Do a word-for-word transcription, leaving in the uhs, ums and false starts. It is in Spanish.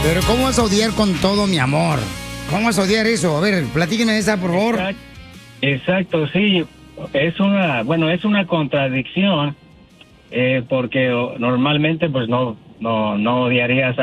Pero ¿cómo vas a odiar con todo mi amor? ¿Cómo vas a odiar eso? A ver, platíqueme esa, por favor. Exacto, exacto, sí. Es una, bueno, es una contradicción, eh, porque normalmente pues no, no, no odiarías